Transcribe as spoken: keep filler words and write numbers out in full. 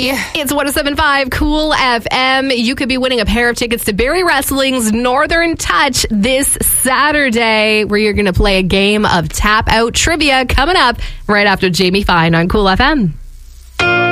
It's one oh seven point five Cool F M. You could be winning a pair of tickets to Barrie Wrestling's Northern Touch this Saturday, where you're going to play a game of Tap Out Trivia coming up right after Jamie Fine on Cool F M.